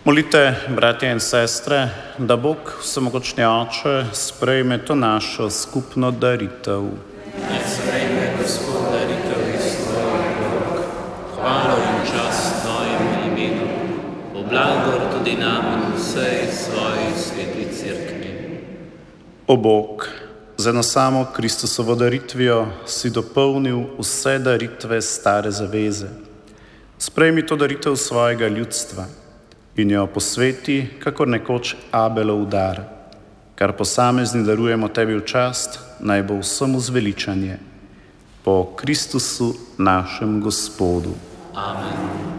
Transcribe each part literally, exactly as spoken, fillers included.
Molite, bratje in sestre, da Bog vsemogočni Oče sprejme to našo skupno daritev. Naj sprejme Gospod daritev iz svojih rok, hvalo in čast tvojemu imenu, v blagor tudi nam in vsej svoji sveti cerkvi. O Bog, z eno samo Kristusovo daritvijo si dopolnil vse daritve stare zaveze. Sprejmi to daritev svojega ljudstva in jo posveti, kakor nekoč Abelov dar, kar posamezni darujemo tebi v čast, naj bo vsemu zveličanje. Po Kristusu našem Gospodu. Amen.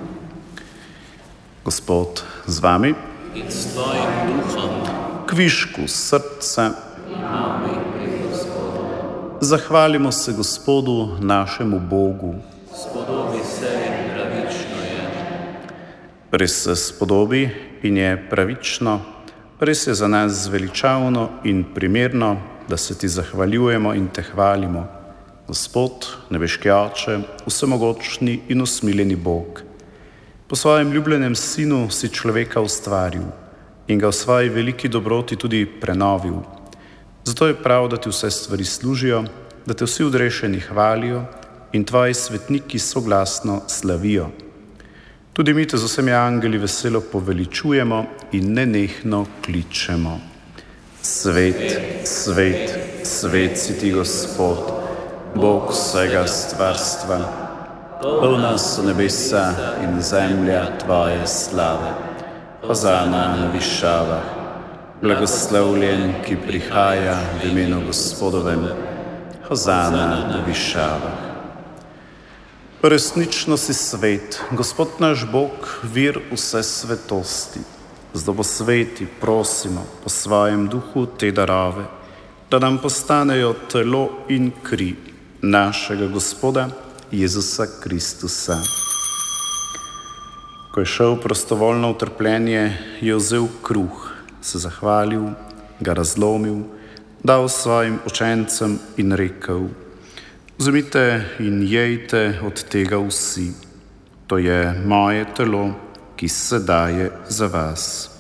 Gospod z vami. In s tvojim duhom. Kvišku srce. Imamo pri Gospodu. Zahvalimo se Gospodu našemu Bogu. Spodobi se in pravično je. Res se spodobi in je pravično, res je za nas zveličavno in primerno, da se ti zahvaljujemo in te hvalimo. Gospod, nebeški Oče, vsemogočni in usmiljeni Bog, po svojem ljubljenem Sinu si človeka ustvaril in ga v svoji veliki dobroti tudi prenovil. Zato je prav, da ti vse stvari služijo, da te vsi odrešeni hvalijo in tvoji svetniki soglasno slavijo. Tudi mi te z vsemi angeli veselo poveličujemo in nenehno kličemo. Svet, svet, svet si ti, Gospod, Bog vsega stvarstva. Polna so nebesa in zemlja tvoje slave. Hozana na višavah. Blagoslovljen, ki prihaja v imenu Gospodovem. Hozana na višavah. Resnično si svet, Gospod naš Bog, vir vse svetosti. Zato po sveti prosimo po svojem duhu te darove, da nam postanejo telo in kri našega Gospoda Jezusa Kristusa. Ko je šel prostovoljno v trpljenje, je vzel kruh, se zahvalil, ga razlomil, dal svojim učencem in rekel: Vzemite in jejte od tega vsi. To je moje telo, ki se daje za vas.